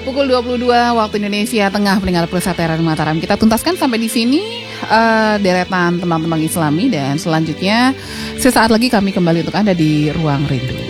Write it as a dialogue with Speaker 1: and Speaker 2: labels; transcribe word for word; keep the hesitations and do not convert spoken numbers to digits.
Speaker 1: Pukul dua puluh dua waktu Indonesia Tengah, pendengar Persatuan Mataram. Kita tuntaskan sampai di sini uh, deretan tembang-tembang Islami, dan selanjutnya sesaat lagi kami kembali untuk Anda di Ruang Rindu.